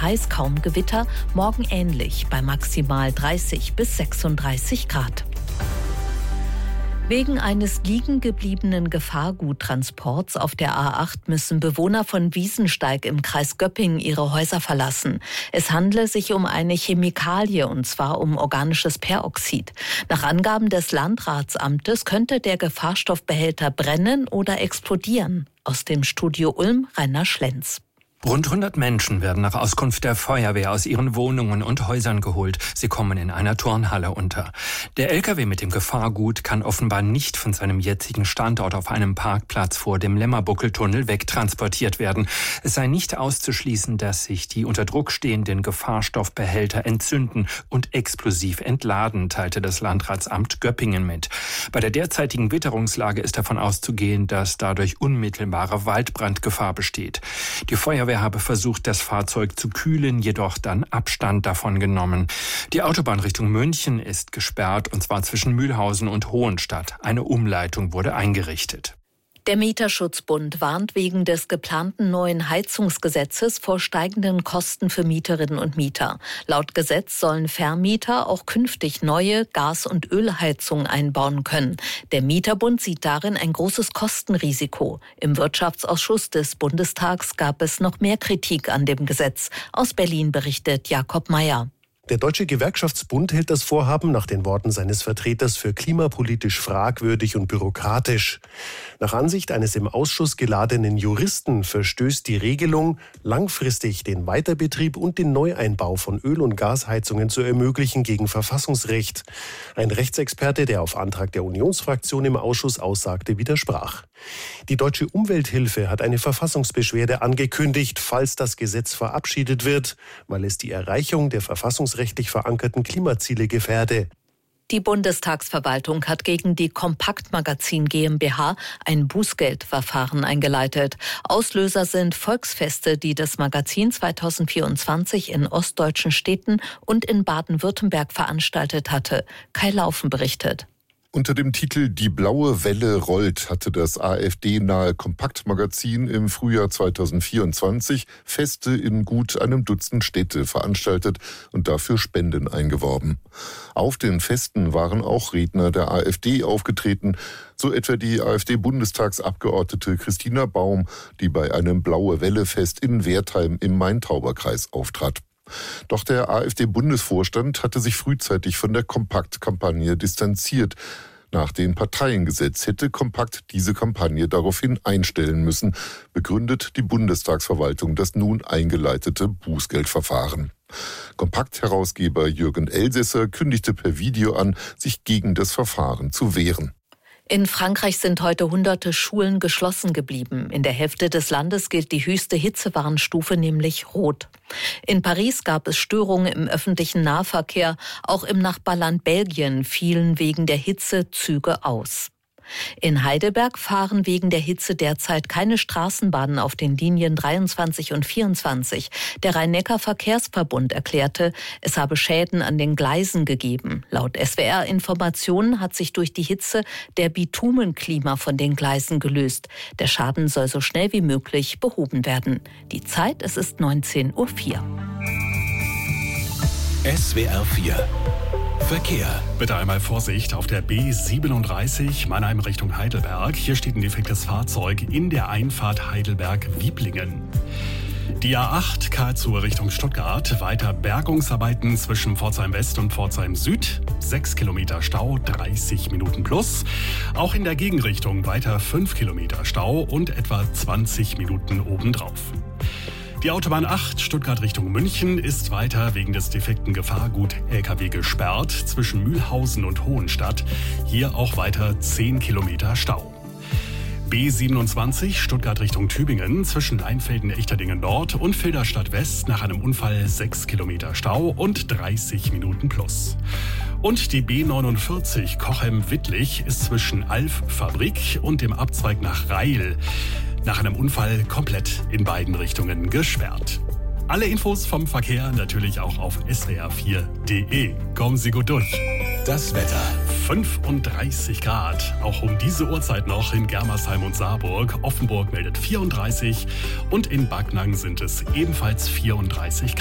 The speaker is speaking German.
heiß, kaum Gewitter. Morgen ähnlich bei maximal 30 bis 36 Grad. Wegen eines liegengebliebenen Gefahrguttransports auf der A8 müssen Bewohner von Wiesensteig im Kreis Göppingen ihre Häuser verlassen. Es handle sich um eine Chemikalie, und zwar um organisches Peroxid. Nach Angaben des Landratsamtes könnte der Gefahrstoffbehälter brennen oder explodieren. Aus dem Studio Ulm, Rainer Schlenz. Rund 100 Menschen werden nach Auskunft der Feuerwehr aus ihren Wohnungen und Häusern geholt. Sie kommen in einer Turnhalle unter. Der LKW mit dem Gefahrgut kann offenbar nicht von seinem jetzigen Standort auf einem Parkplatz vor dem Lämmerbuckeltunnel wegtransportiert werden. Es sei nicht auszuschließen, dass sich die unter Druck stehenden Gefahrstoffbehälter entzünden und explosiv entladen, teilte das Landratsamt Göppingen mit. Bei der derzeitigen Witterungslage ist davon auszugehen, dass dadurch unmittelbare Waldbrandgefahr besteht. Die Feuerwehr habe versucht, das Fahrzeug zu kühlen, jedoch dann Abstand davon genommen. Die Autobahn Richtung München ist gesperrt, und zwar zwischen Mühlhausen und Hohenstadt. Eine Umleitung wurde eingerichtet. Der Mieterschutzbund warnt wegen des geplanten neuen Heizungsgesetzes vor steigenden Kosten für Mieterinnen und Mieter. Laut Gesetz sollen Vermieter auch künftig neue Gas- und Ölheizungen einbauen können. Der Mieterbund sieht darin ein großes Kostenrisiko. Im Wirtschaftsausschuss des Bundestags gab es noch mehr Kritik an dem Gesetz. Aus Berlin berichtet Jakob Mayer. Der Deutsche Gewerkschaftsbund hält das Vorhaben nach den Worten seines Vertreters für klimapolitisch fragwürdig und bürokratisch. Nach Ansicht eines im Ausschuss geladenen Juristen verstößt die Regelung, langfristig den Weiterbetrieb und den Neueinbau von Öl- und Gasheizungen zu ermöglichen, gegen Verfassungsrecht. Ein Rechtsexperte, der auf Antrag der Unionsfraktion im Ausschuss aussagte, widersprach. Die Deutsche Umwelthilfe hat eine Verfassungsbeschwerde angekündigt, falls das Gesetz verabschiedet wird, weil es die Erreichung der verfassungsrechtlich verankerten Klimaziele gefährde. Die Bundestagsverwaltung hat gegen die Kompaktmagazin GmbH ein Bußgeldverfahren eingeleitet. Auslöser sind Volksfeste, die das Magazin 2024 in ostdeutschen Städten und in Baden-Württemberg veranstaltet hatte. Kai Laufen berichtet. Unter dem Titel »Die blaue Welle rollt« hatte das AfD-nahe Kompaktmagazin im Frühjahr 2024 Feste in gut einem Dutzend Städte veranstaltet und dafür Spenden eingeworben. Auf den Festen waren auch Redner der AfD aufgetreten, so etwa die AfD-Bundestagsabgeordnete Christina Baum, die bei einem Blaue-Welle-Fest in Wertheim im Main-Tauber-Kreis auftrat. Doch der AfD-Bundesvorstand hatte sich frühzeitig von der Kompakt-Kampagne distanziert. Nach dem Parteiengesetz hätte Kompakt diese Kampagne daraufhin einstellen müssen, begründet die Bundestagsverwaltung das nun eingeleitete Bußgeldverfahren. Kompakt-Herausgeber Jürgen Elsässer kündigte per Video an, sich gegen das Verfahren zu wehren. In Frankreich sind heute hunderte Schulen geschlossen geblieben. In der Hälfte des Landes gilt die höchste Hitzewarnstufe, nämlich Rot. In Paris gab es Störungen im öffentlichen Nahverkehr. Auch im Nachbarland Belgien fielen wegen der Hitze Züge aus. In Heidelberg fahren wegen der Hitze derzeit keine Straßenbahnen auf den Linien 23 und 24. Der Rhein-Neckar-Verkehrsverbund erklärte, es habe Schäden an den Gleisen gegeben. Laut SWR-Informationen hat sich durch die Hitze der Bitumenklima von den Gleisen gelöst. Der Schaden soll so schnell wie möglich behoben werden. Die Zeit, es ist 19:04 Uhr. SWR 4 Verkehr. Bitte einmal Vorsicht auf der B37 Mannheim Richtung Heidelberg. Hier steht ein defektes Fahrzeug in der Einfahrt Heidelberg-Wieblingen. Die A8 Karlsruhe Richtung Stuttgart. Weiter Bergungsarbeiten zwischen Pforzheim West und Pforzheim Süd. 6 Kilometer Stau, 30 Minuten plus. Auch in der Gegenrichtung weiter 5 Kilometer Stau und etwa 20 Minuten obendrauf. Die Autobahn 8 Stuttgart Richtung München ist weiter wegen des defekten Gefahrgut-LKW gesperrt zwischen Mühlhausen und Hohenstadt. Hier auch weiter 10 Kilometer Stau. B27 Stuttgart Richtung Tübingen zwischen Leinfelden-Echterdingen Nord und Filderstadt West nach einem Unfall 6 Kilometer Stau und 30 Minuten plus. Und die B49 Kochem-Wittlich ist zwischen Alf-Fabrik und dem Abzweig nach Reil nach einem Unfall komplett in beiden Richtungen gesperrt. Alle Infos vom Verkehr natürlich auch auf swr4.de. Kommen Sie gut durch. Das Wetter. 35 Grad, auch um diese Uhrzeit noch in Germersheim und Saarburg. Offenburg meldet 34 und in Backnang sind es ebenfalls 34 Grad.